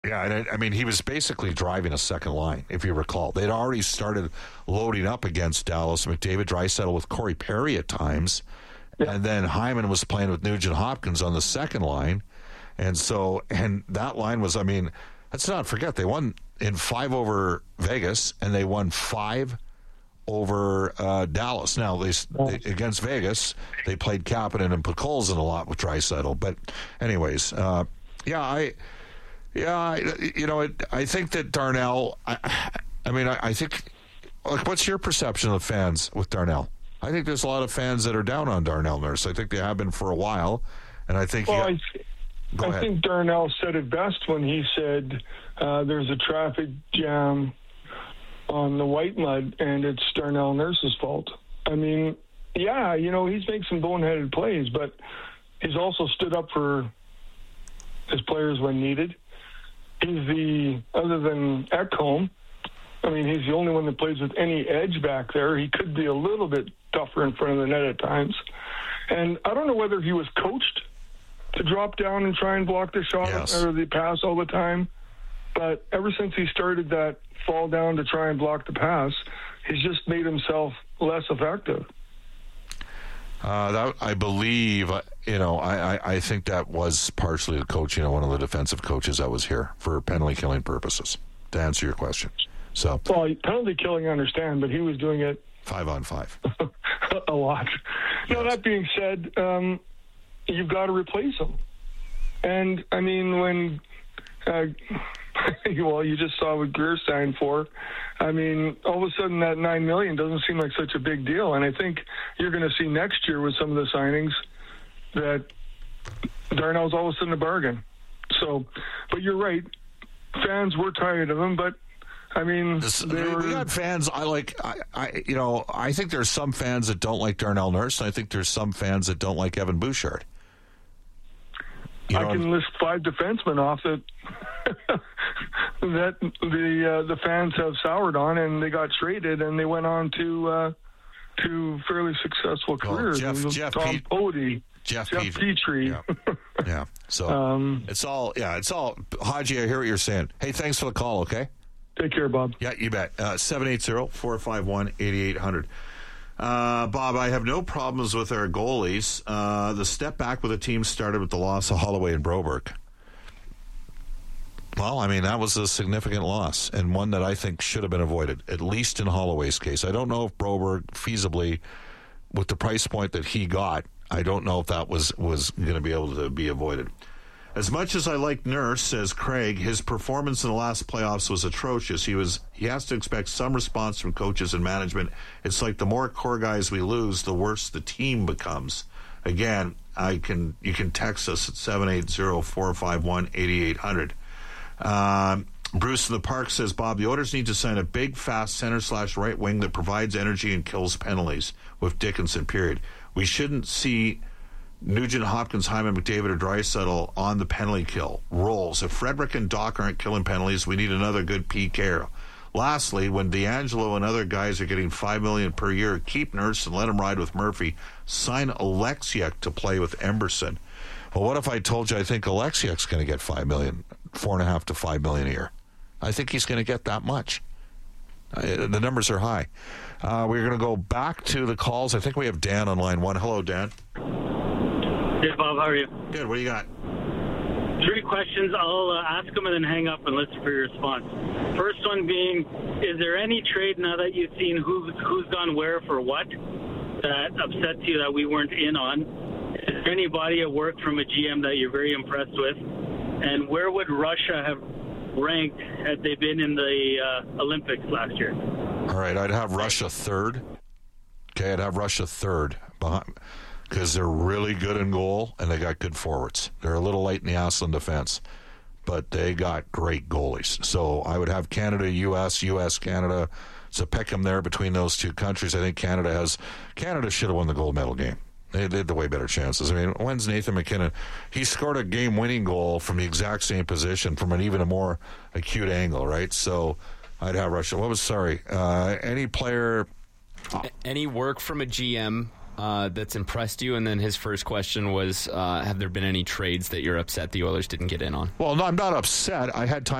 Yeah, and I mean, he was basically driving a second line, if you recall. They'd already started loading up against Dallas. McDavid, Draisaitl with Corey Perry at times. Yeah. And then Hyman was playing with Nugent Hopkins on the second line. And that line was, I mean, let's not forget, they won in 5 over Vegas, and they won 5 over Dallas. Now, they against Vegas, they played Kapanen and Podkolzin a lot with Draisaitl. But anyways, I think that Darnell, I think, like, what's your perception of the fans with Darnell? I think there's a lot of fans that are down on Darnell Nurse. I think they have been for a while, and I think... Well, I think Darnell said it best when he said there's a traffic jam on the White Mud, and it's Darnell Nurse's fault. I mean, yeah, he's made some boneheaded plays, but he's also stood up for his players when needed. Other than Ekholm, I mean, he's the only one that plays with any edge back there. He could be a little bit tougher in front of the net at times. And I don't know whether he was coached to drop down and try and block the shot or the pass all the time. But ever since he started that fall down to try and block the pass, he's just made himself less effective. That, I believe, I think that was partially the coach, one of the defensive coaches that was here for penalty killing purposes, to answer your question. So, well, penalty killing, I understand, but he was doing it 5-on-5 a lot. Yes. Now, that being said, you've got to replace him. And, I mean, when, you just saw what Greer signed for. I mean, all of a sudden that $9 million doesn't seem like such a big deal. And I think you're going to see next year with some of the signings that Darnell's all of a sudden a bargain. So, but you're right. Fans were tired of him, but I mean, we got fans. I think there's some fans that don't like Darnell Nurse, and I think there's some fans that don't like Evan Bouchard. I can list 5 defensemen off that that the fans have soured on, and they got traded, and they went on to fairly successful careers. Tom Pody, Jeff Petrie. Yeah. So it's all. Haji, I hear what you're saying. Hey, thanks for the call. Okay. Take care, Bob. Yeah, you bet. 780-451-8800. Bob, I have no problems with our goalies. The step back with the team started with the loss of Holloway and Broberg. Well, I mean, that was a significant loss, and one that I think should have been avoided, at least in Holloway's case. I don't know if Broberg, feasibly, with the price point that he got, I don't know if that was going to be able to be avoided. As much as I like Nurse, says Craig, his performance in the last playoffs was atrocious. He has to expect some response from coaches and management. It's like the more core guys we lose, the worse the team becomes. Again, you can text us at 780-451-8800. Bruce in the Park says, Bob, the Oilers need to sign a big, fast center/right wing that provides energy and kills penalties with Dickinson, period. We shouldn't see Nugent Hopkins, Hyman, McDavid, or Draisaitl on the penalty kill roles. If Frederick and Doc aren't killing penalties, we need another good PK. Lastly, when D'Angelo and other guys are getting $5 million per year, keep Nurse and let him ride with Murphy. Sign Alexiak to play with Emberson. Well, what if I told you I think Alexiak's going to get $5 million, $4.5 to $5 million a year? I think he's going to get that much. The numbers are high. We're going to go back to the calls. I think we have Dan on line 1. Hello, Dan. Hey, Bob, how are you? Good. What do you got? 3 questions. I'll ask them and then hang up and listen for your response. First one being, is there any trade now that you've seen who's gone where for what that upsets you that we weren't in on? Is there any body of work from a GM that you're very impressed with? And where would Russia have ranked had they been in the Olympics last year? All right, I'd have Russia third. Okay, I'd have Russia third behind, because they're really good in goal and they got good forwards. They're a little light in the ass on defense, but they got great goalies. So I would have Canada, U.S., Canada. It's a pick'em there between those two countries. I think Canada should have won the gold medal game. They had the way better chances. I mean, when's Nathan McKinnon? He scored a game-winning goal from the exact same position from an even a more acute angle, right? So I'd have Russia. Any player... Any work from a GM that's impressed you? And then his first question was, have there been any trades that you're upset the Oilers didn't get in on? Well, no, I'm not upset. I had time